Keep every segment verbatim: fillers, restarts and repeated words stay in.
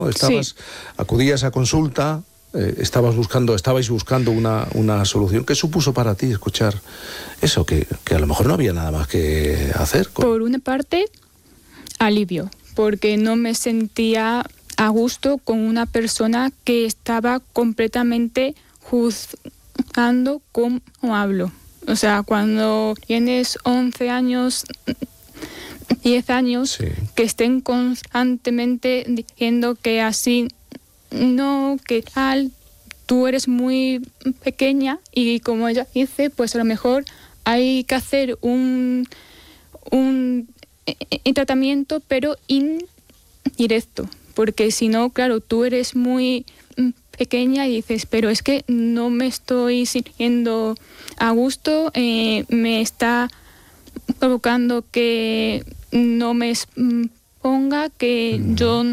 Estabas, sí. acudías a consulta, eh, estabas buscando, estabais buscando una, una solución. ¿Qué supuso para ti escuchar eso? Que, que a lo mejor no había nada más que hacer. Con... Por una parte, alivio, porque no me sentía a gusto con una persona que estaba completamente juzgando cómo hablo. O sea, cuando tienes once años... diez años, sí. que estén constantemente diciendo que así no, que tal, tú eres muy pequeña y como ella dice, pues a lo mejor hay que hacer un, un, un tratamiento pero indirecto, porque si no, claro, tú eres muy pequeña y dices, pero es que no me estoy sintiendo a gusto, eh, me está provocando que no me exponga, que mm. yo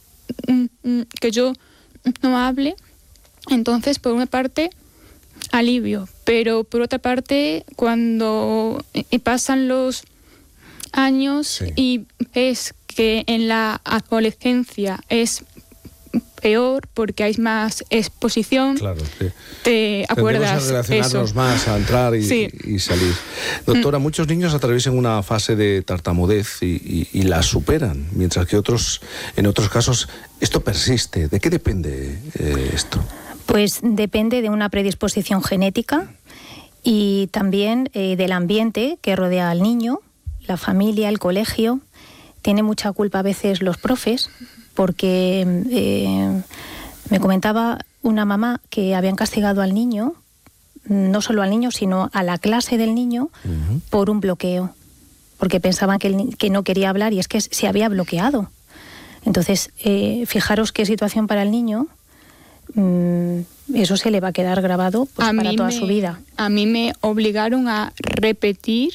que yo no hable. Entonces, por una parte, alivio, pero por otra parte, cuando pasan los años sí. y ves que en la adolescencia es peor porque hay más exposición, claro, sí. te acuerdas a relacionarnos eso. más, a entrar y, sí. y salir. Doctora, mm. muchos niños atraviesan una fase de tartamudez y, y, y la superan, mientras que otros, en otros casos, esto persiste. ¿De qué depende eh, esto? Pues depende de una predisposición genética y también eh, del ambiente que rodea al niño, la familia, el colegio. Tiene mucha culpa a veces los profes, porque eh, me comentaba una mamá que habían castigado al niño, no solo al niño, sino a la clase del niño, uh-huh. por un bloqueo, porque pensaban que, el, que no quería hablar y es que se había bloqueado. Entonces, eh, fijaros qué situación para el niño, mmm, eso se le va a quedar grabado pues, para toda me, su vida. A mí me obligaron a repetir,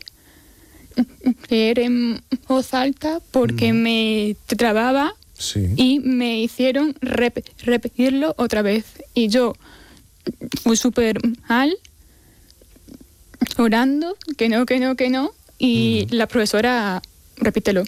leer en voz alta, porque mm. me trababa. Sí. Y me hicieron rep- repetirlo otra vez. Y yo fui súper mal, orando, que no, que no, que no. Y mm. la profesora, repítelo.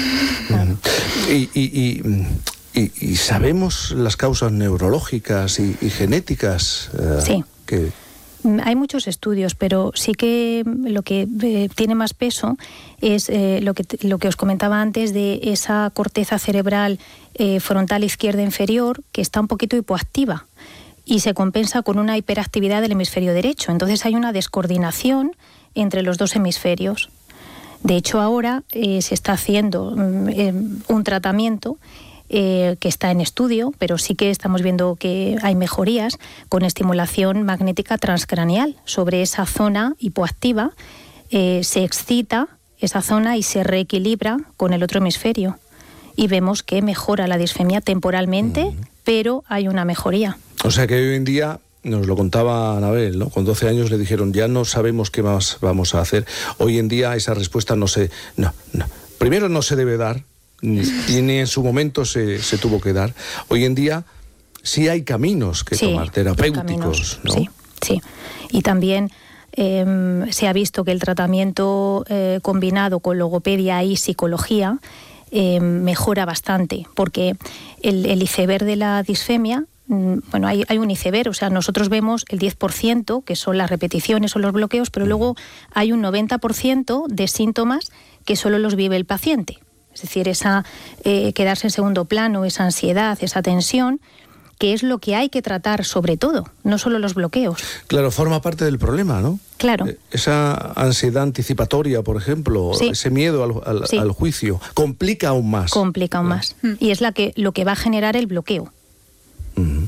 Mm. Y, y, y, y, y sabemos las causas neurológicas y, y genéticas. Uh, sí. Que... Hay muchos estudios, pero sí que lo que eh, tiene más peso es eh, lo que lo que os comentaba antes de esa corteza cerebral eh, frontal izquierda inferior que está un poquito hipoactiva y se compensa con una hiperactividad del hemisferio derecho. Entonces hay una descoordinación entre los dos hemisferios. De hecho, ahora eh, se está haciendo eh, un tratamiento Eh, que está en estudio, pero sí que estamos viendo que hay mejorías con estimulación magnética transcraneal sobre esa zona hipoactiva, eh, se excita esa zona y se reequilibra con el otro hemisferio y vemos que mejora la disfemia temporalmente, mm. pero hay una mejoría. O sea que hoy en día, nos lo contaba Anabel, ¿no? Con doce años le dijeron, ya no sabemos qué más vamos a hacer. Hoy en día esa respuesta no se... No, no. Primero no se debe dar, Ni, y ni en su momento se, se tuvo que dar. Hoy en día sí hay caminos que sí, tomar, terapéuticos, ¿no? Sí, sí. Y también eh, se ha visto que el tratamiento eh, combinado con logopedia y psicología eh, mejora bastante, porque el, el iceberg de la disfemia, bueno, hay, hay un iceberg, o sea, nosotros vemos el diez por ciento, que son las repeticiones o los bloqueos, pero luego hay un noventa por ciento de síntomas que solo los vive el paciente. Es decir, esa eh, quedarse en segundo plano, esa ansiedad, esa tensión, que es lo que hay que tratar sobre todo, no solo los bloqueos. Claro, forma parte del problema, ¿no? Claro. Eh, esa ansiedad anticipatoria, por ejemplo, sí. ese miedo al, al, sí. al juicio, complica aún más. Complica aún ¿no? más. Mm. Y es la que, lo que va a generar el bloqueo. Uh-huh.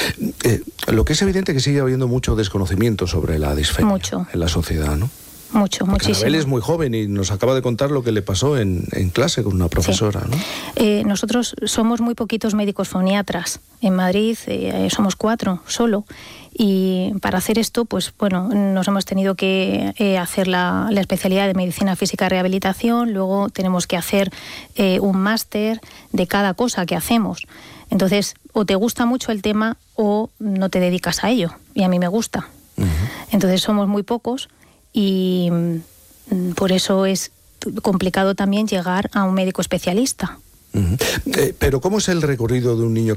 Eh, lo que es evidente que sigue habiendo mucho desconocimiento sobre la disfemia mucho. en la sociedad, ¿no? Mucho, Porque muchísimo. Anabel es muy joven y nos acaba de contar lo que le pasó en, en clase con una profesora, sí. ¿no? Eh, nosotros somos muy poquitos médicos foniatras. En Madrid eh, somos cuatro solo. Y para hacer esto, pues bueno, nos hemos tenido que eh, hacer la, la especialidad de Medicina Física y Rehabilitación, luego tenemos que hacer eh, un máster de cada cosa que hacemos. Entonces, o te gusta mucho el tema o no te dedicas a ello. Y a mí me gusta. Uh-huh. Entonces somos muy pocos. Y por eso es complicado también llegar a un médico especialista. Uh-huh. Eh, pero ¿cómo es el recorrido de un niño